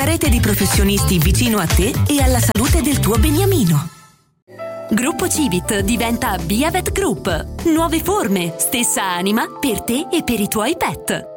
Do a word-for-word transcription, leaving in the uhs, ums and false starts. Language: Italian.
Rete di professionisti vicino a te e alla salute del tuo beniamino. Gruppo Civit diventa Biavet Group. Nuove forme, stessa anima per te e per i tuoi pet.